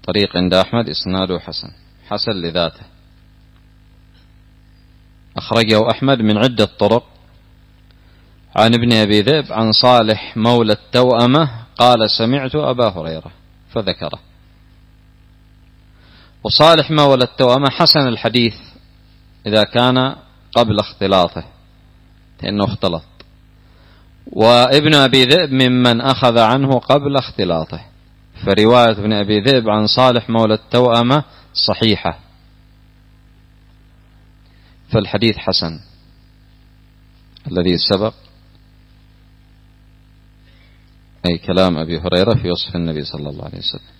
طريق عند أحمد إسناده حسن لذاته، أخرجه أحمد من عدة طرق عن ابن أبي ذئب عن صالح مولى التوأمة قال سمعت أبا هريرة فذكره. وصالح مولى التوأمة حسن الحديث إذا كان قبل اختلاطه لأنه اختلط، وابن أبي ذئب ممن أخذ عنه قبل اختلاطه، فرواية ابن أبي ذئب عن صالح مولى التوأمة صحيحة، فالحديث حسن الذي سبق، أي كلام أبي هريرة في وصف النبي صلى الله عليه وسلم.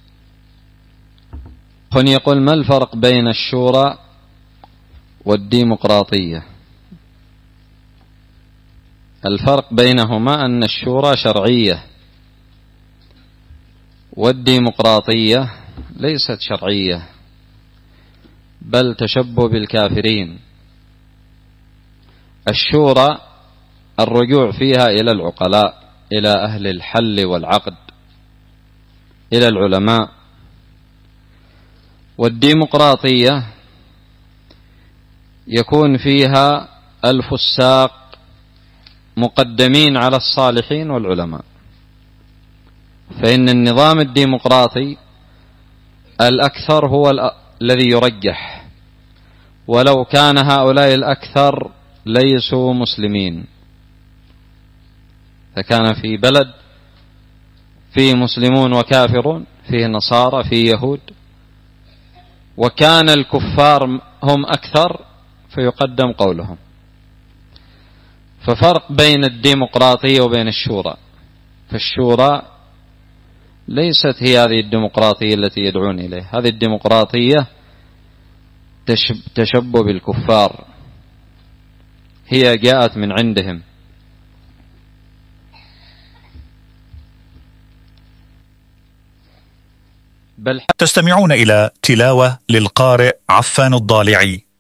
يقول ما الفرق بين الشورى والديمقراطية؟ الفرق بينهما أن الشورى شرعية والديمقراطية ليست شرعية بل تشبه بالكافرين. الشورى الرجوع فيها إلى العقلاء، إلى أهل الحل والعقد، إلى العلماء. والديمقراطية يكون فيها الفساق مقدمين على الصالحين والعلماء، فإن النظام الديمقراطي الأكثر هو الذي يرجح، ولو كان هؤلاء الأكثر ليسوا مسلمين، فكان في بلد فيه مسلمون وكافرون، فيه نصارى فيه يهود، وكان الكفار هم أكثر فيقدم قولهم. ففرق بين الديمقراطية وبين الشورى، فالشورى ليست هي هذه الديمقراطية التي يدعون إليه، هذه الديمقراطية تشبه بالكفار، هي جاءت من عندهم. تستمعون إلى تلاوة للقارئ عفان الضالعي.